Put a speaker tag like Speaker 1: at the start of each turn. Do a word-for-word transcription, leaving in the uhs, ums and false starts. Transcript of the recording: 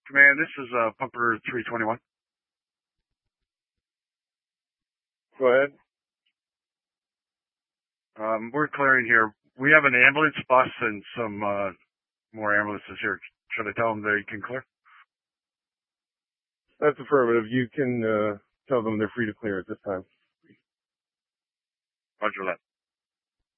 Speaker 1: Command, this is uh, Pumper three twenty-one.
Speaker 2: Go ahead.
Speaker 1: Um, we're clearing here. We have an ambulance bus and some uh, more ambulances here. Should I tell them they can clear?
Speaker 2: That's affirmative. You can uh, tell them they're free to clear at this time.
Speaker 1: Roger that.